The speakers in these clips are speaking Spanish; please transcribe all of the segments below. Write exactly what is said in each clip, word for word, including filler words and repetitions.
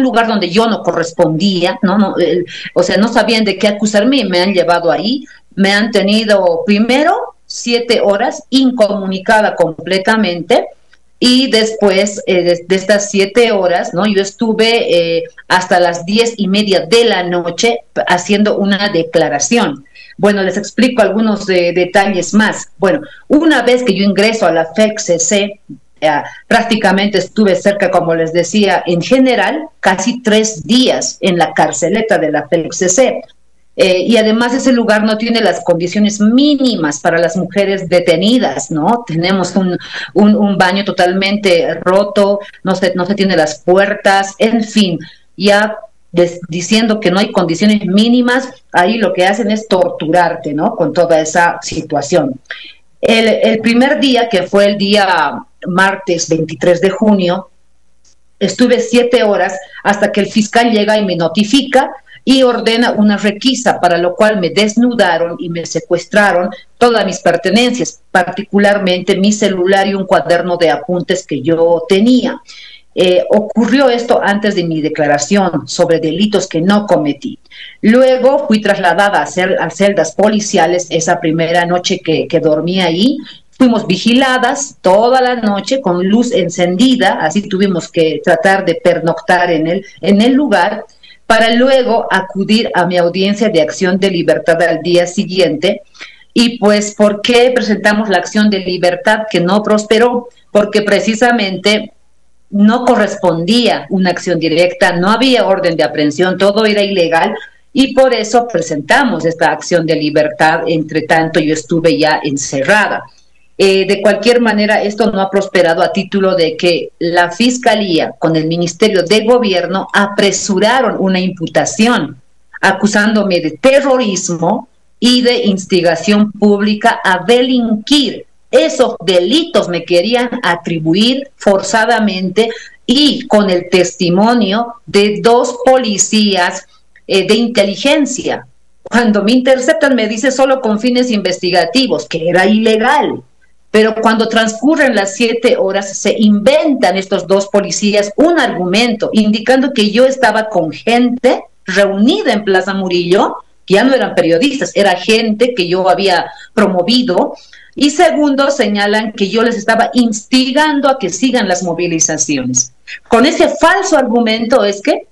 lugar donde yo no correspondía, ¿no? no el, o sea, no sabían de qué acusarme, me han llevado ahí, me han tenido primero siete horas incomunicada completamente, y después eh, de, de estas siete horas, ¿no? Yo estuve eh, hasta las diez y media de la noche haciendo una declaración. Bueno, les explico algunos de, detalles más. Bueno, una vez que yo ingreso a la F E L C C, eh, prácticamente estuve cerca, como les decía, en general, casi tres días en la carceleta de la F E L C C. Eh, y además ese lugar no tiene las condiciones mínimas para las mujeres detenidas, ¿no? Tenemos un, un, un baño totalmente roto, no se, no se tiene las puertas, en fin, ya des, diciendo que no hay condiciones mínimas, ahí lo que hacen es torturarte, ¿no? Con toda esa situación. El, el primer día, que fue el día martes veintitrés de junio, estuve siete horas hasta que el fiscal llega y me notifica y ordena una requisa, para lo cual me desnudaron y me secuestraron todas mis pertenencias, particularmente mi celular y un cuaderno de apuntes que yo tenía. Eh, ocurrió esto antes de mi declaración sobre delitos que no cometí. Luego fui trasladada a, cel a celdas policiales esa primera noche que, que dormí ahí. Fuimos vigiladas toda la noche con luz encendida, así tuvimos que tratar de pernoctar en el, en el lugar, para luego acudir a mi audiencia de acción de libertad al día siguiente. Y pues, ¿por qué presentamos la acción de libertad que no prosperó? Porque precisamente no correspondía una acción directa, no había orden de aprehensión, todo era ilegal, y por eso presentamos esta acción de libertad. Entre tanto, yo estuve ya encerrada. Eh, de cualquier manera, esto no ha prosperado, a título de que la Fiscalía con el Ministerio de Gobierno apresuraron una imputación acusándome de terrorismo y de instigación pública a delinquir. Esos delitos me querían atribuir forzadamente, y con el testimonio de dos policías eh, de inteligencia. Cuando me interceptan me dice solo con fines investigativos, que era ilegal. Pero cuando transcurren las siete horas, se inventan estos dos policías un argumento indicando que yo estaba con gente reunida en Plaza Murillo, que ya no eran periodistas, era gente que yo había promovido. Y segundo, señalan que yo les estaba instigando a que sigan las movilizaciones. Con ese falso argumento es que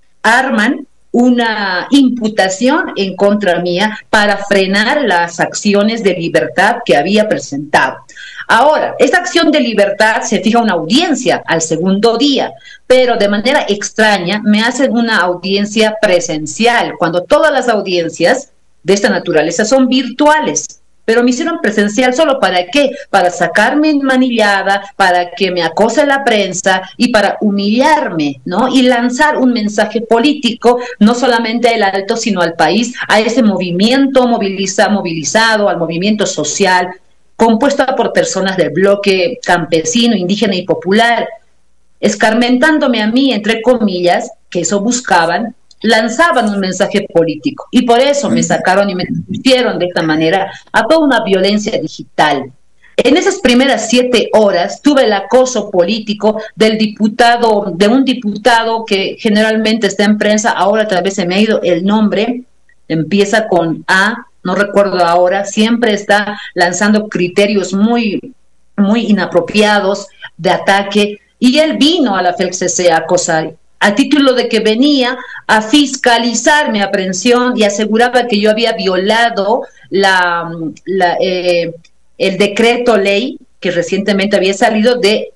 arman una imputación en contra mía para frenar las acciones de libertad que había presentado. Ahora, esta acción de libertad se fija una audiencia al segundo día, pero de manera extraña me hacen una audiencia presencial, cuando todas las audiencias de esta naturaleza son virtuales. Pero me hicieron presencial, ¿solo para qué? Para sacarme enmanillada, para que me acose la prensa y para humillarme, ¿no? Y lanzar un mensaje político, no solamente al Alto, sino al país, a ese movimiento moviliza, movilizado, al movimiento social, compuesto por personas del bloque campesino, indígena y popular, escarmentándome a mí, entre comillas, que eso buscaban, lanzaban un mensaje político, y por eso me sacaron y me pusieron de esta manera a toda una violencia digital. En esas primeras siete horas tuve el acoso político del diputado, de un diputado que generalmente está en prensa, ahora tal vez se me ha ido el nombre, empieza con A, no recuerdo ahora, siempre está lanzando criterios muy, muy inapropiados de ataque, y él vino a la F E L C C a acosar, a título de que venía a fiscalizar mi aprehensión y aseguraba que yo había violado la, la, eh, el decreto ley que recientemente había salido de,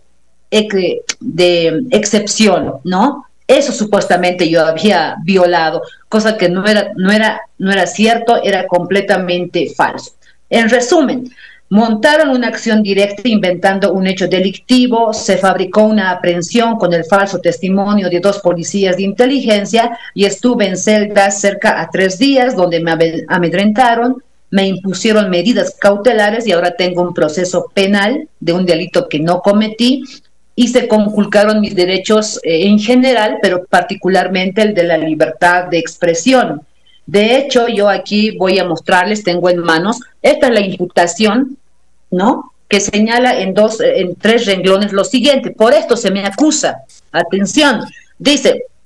de excepción, ¿no? Eso supuestamente yo había violado, cosa que no era, no era, no era cierto, era completamente falso. En resumen, montaron una acción directa inventando un hecho delictivo, se fabricó una aprehensión con el falso testimonio de dos policías de inteligencia y estuve en celdas cerca a tres días donde me amedrentaron, me impusieron medidas cautelares y ahora tengo un proceso penal de un delito que no cometí, y se conculcaron mis derechos eh, en general, pero particularmente el de la libertad de expresión. De hecho, yo aquí voy a mostrarles, tengo en manos, esta es la imputación, ¿no? Que señala en dos, en tres renglones lo siguiente. Por esto se me acusa. Atención, dice,